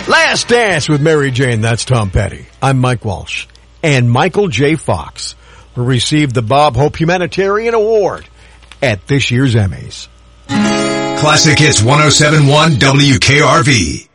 Last Dance with Mary Jane, that's Tom Petty. I'm Mike Walsh. And Michael J. Fox, who received the Bob Hope Humanitarian Award at this year's Emmys. Classic Hits 107.1 WKRV.